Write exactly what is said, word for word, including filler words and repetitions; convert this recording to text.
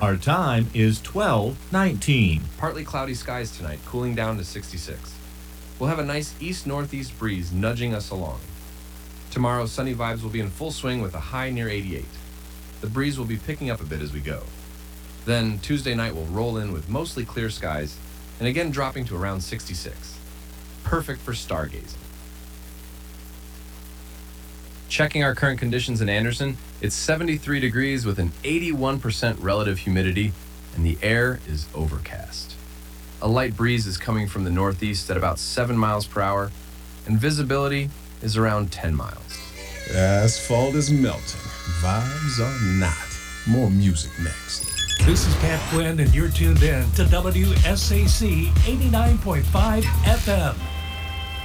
Our time is twelve nineteen. Partly cloudy skies tonight, cooling down to sixty-six. We'll have a nice east-northeast breeze nudging us along. Tomorrow, sunny vibes will be in full swing with a high near eighty-eight. The breeze will be picking up a bit as we go. Then Tuesday night will roll in with mostly clear skies and again dropping to around sixty-six. Perfect for stargazing. Checking our current conditions in Anderson, it's seventy-three degrees with an eighty-one percent relative humidity, and the air is overcast. A light breeze is coming from the northeast at about seven miles per hour, and visibility is around ten miles. Asphalt is melting. Vibes are not. More music next. This is Pat Quinn, and you're tuned in to W S A C eighty-nine point five F M.